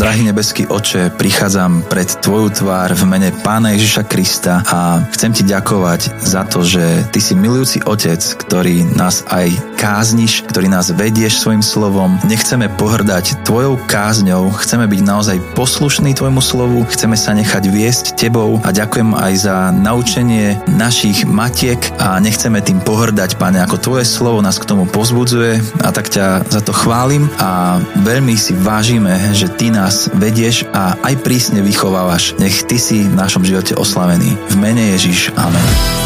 Drahý nebeský Oče, prichádzam pred Tvoju tvár v mene Pána Ježiša Krista a chcem Ti ďakovať za to, že Ty si milujúci Otec, ktorý nás aj kázniš, ktorý nás vedieš svojim slovom. Nechceme pohrdať Tvojou kázňou, chceme byť naozaj poslušní Tvojmu slovu, chceme sa nechať viesť Tebou a ďakujem aj za naučenie našich matiek a nechceme tým pohrdať, Pane, ako Tvoje slovo nás k tomu povzbudzuje a tak ťa za to chválim a veľmi si vážime, že Ty nás vedieš a aj prísne vychovávaš. Nech Ty si v našom živote oslavený. V mene Ježiš. Amen.